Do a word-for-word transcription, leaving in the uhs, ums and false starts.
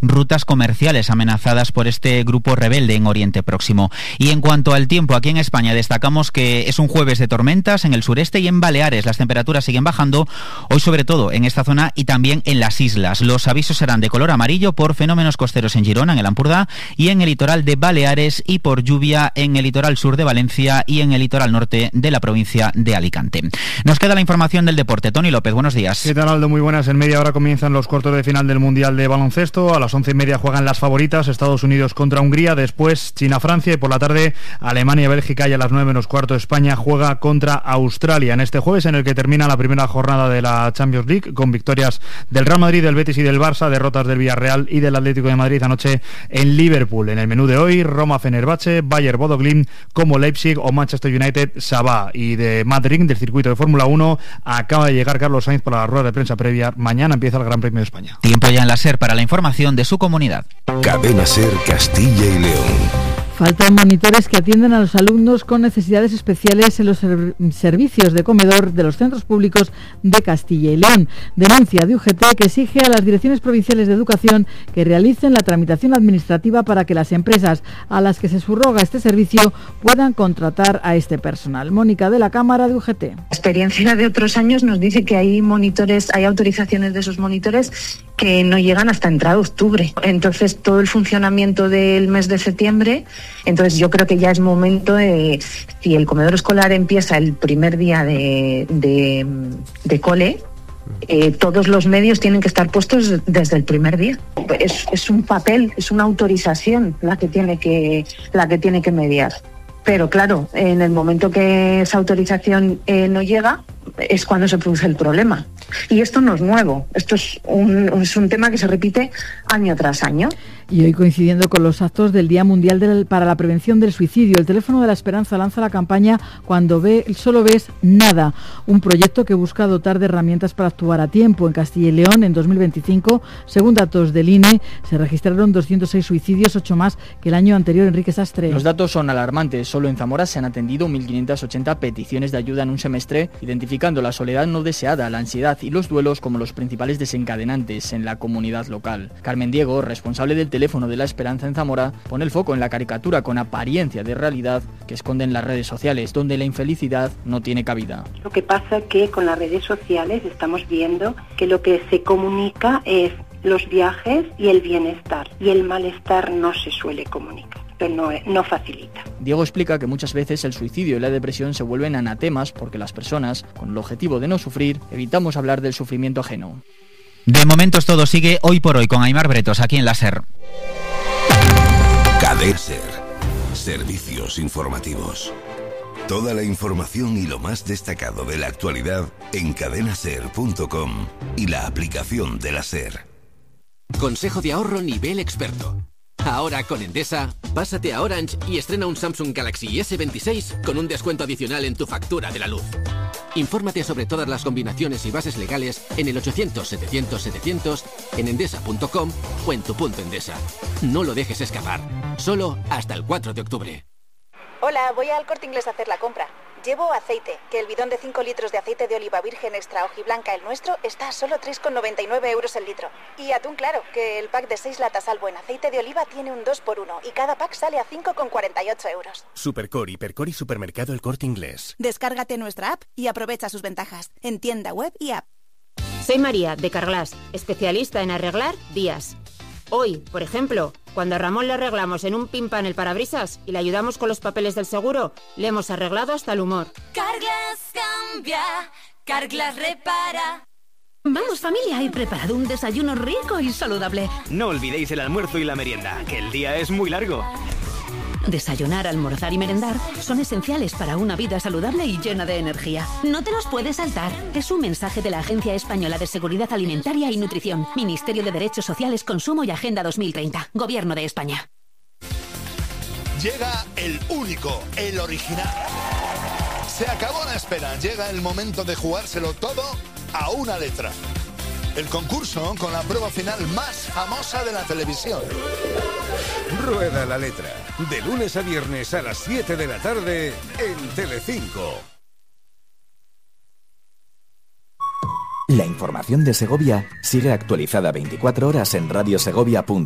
rutas comerciales amenazadas por este grupo rebelde en Oriente Próximo. Y en cuanto al tiempo, aquí en España destacamos que es un jueves de tormentas en el sureste y en Baleares. Las temperaturas siguen bajando, hoy sobre todo en esta zona y también en las islas. Los avisos serán de color amarillo por fenómenos costeros en Girona, en el Ampurdá, y en el litoral de Baleares, y por lluvia en el litoral sur de Valencia y en el litoral norte de la provincia de Alicante. Nos queda la información del deporte. Tony López, buenos días. ¿Qué tal, Aldo? Muy buenas. En media hora comienzan los cuartos de final del Mundial de Baloncesto. A las once y media juegan las favoritas, Estados Unidos contra Hungría, después China-Francia, y por la tarde Alemania-Bélgica, y a las nueve menos cuarto España juega contra Australia. En este jueves, en el que termina la primera jornada de la Champions League, con victorias del Real Madrid, del Betis y del Barça, derrotas del Villarreal y del Atlético de Madrid anoche en Liverpool. En el menú de hoy, Roma-Fenerbahce, Bayer-Bodo-Glimt, como Leipzig o Manchester United-Sabah. Y de Madrid, del circuito de Fórmula uno, acaba de llegar Carlos Sainz para la rueda de prensa previa. Mañana empieza el Gran Premio de España. Tiempo ya en la SER para la información de su comunidad. Cadena SER Castilla y León. Faltan monitores que atiendan a los alumnos con necesidades especiales en los ser- servicios de comedor de los centros públicos de Castilla y León. Denuncia de U G T que exige a las direcciones provinciales de educación que realicen la tramitación administrativa para que las empresas a las que se subroga este servicio puedan contratar a este personal. Mónica de la Cámara de U G T. La experiencia de otros años nos dice que hay monitores, hay autorizaciones de esos monitores que no llegan hasta entrado octubre. Entonces, todo el funcionamiento del mes de septiembre, entonces yo creo que ya es momento de, si el comedor escolar empieza el primer día de, de, de cole, eh, todos los medios tienen que estar puestos desde el primer día. Es, es un papel, es una autorización la que tiene que, la que tiene que mediar. Pero claro, en el momento que esa autorización eh, no llega, es cuando se produce el problema. Y esto no es nuevo, esto es un, es un tema que se repite año tras año. Y hoy, coincidiendo con los actos del Día Mundial del, para la Prevención del Suicidio, el Teléfono de la Esperanza lanza la campaña Cuando ve, solo ves nada, un proyecto que busca dotar de herramientas para actuar a tiempo. En Castilla y León, en dos mil veinticinco, según datos del I N E, se registraron doscientos seis suicidios, ocho más que el año anterior. Enrique Sastre. Los datos son alarmantes. Solo en Zamora se han atendido mil quinientas ochenta peticiones de ayuda en un semestre, identificando la soledad no deseada, la ansiedad y los duelos como los principales desencadenantes en la comunidad local. Carmen Diego, responsable del Teléfono de la Esperanza en Zamora, pone el foco en la caricatura con apariencia de realidad que esconden las redes sociales, donde la infelicidad no tiene cabida. Lo que pasa es que con las redes sociales estamos viendo que lo que se comunica es los viajes y el bienestar, y el malestar no se suele comunicar. No, no facilita. Diego explica que muchas veces el suicidio y la depresión se vuelven anatemas porque las personas, con el objetivo de no sufrir, evitamos hablar del sufrimiento ajeno. De momento todo sigue hoy por hoy con Aimar Bretos aquí en la SER. Cadena SER. Servicios informativos. Toda la información y lo más destacado de la actualidad en cadena ser punto com y la aplicación de la SER. Consejo de ahorro nivel experto. Ahora con Endesa, pásate a Orange y estrena un Samsung Galaxy ese veintiséis con un descuento adicional en tu factura de la luz. Infórmate sobre todas las combinaciones y bases legales en el ochocientos setecientos setecientos, en endesa punto com o en tu punto Endesa. No lo dejes escapar. Solo hasta el cuatro de octubre. Hola, voy al Corte Inglés a hacer la compra. Llevo aceite, que el bidón de cinco litros de aceite de oliva virgen extra hojiblanca, el nuestro, está a solo tres con noventa y nueve euros el litro. Y atún claro, que el pack de seis latas al buen aceite de oliva tiene un dos por uno y cada pack sale a cinco con cuarenta y ocho euros. Supercore, Hipercore y Supermercado El Corte Inglés. Descárgate nuestra app y aprovecha sus ventajas en tienda web y app. Soy María, de Carglass, especialista en arreglar vías. Hoy, por ejemplo, cuando a Ramón le arreglamos en un pimpan el parabrisas y le ayudamos con los papeles del seguro, le hemos arreglado hasta el humor. Carglass cambia, Carglass repara. Vamos familia, he preparado un desayuno rico y saludable. No olvidéis el almuerzo y la merienda, que el día es muy largo. Desayunar, almorzar y merendar son esenciales para una vida saludable y llena de energía. No te los puedes saltar. Es un mensaje de la Agencia Española de Seguridad Alimentaria y Nutrición, Ministerio de Derechos Sociales, Consumo y Agenda dos mil treinta, Gobierno de España. Llega el único, el original. Se acabó la espera, llega el momento de jugárselo todo a una letra. El concurso con la prueba final más famosa de la televisión. Rueda la letra. De lunes a viernes a las siete de la tarde en Telecinco. La información de Segovia sigue actualizada veinticuatro horas en radiosegovia punto com.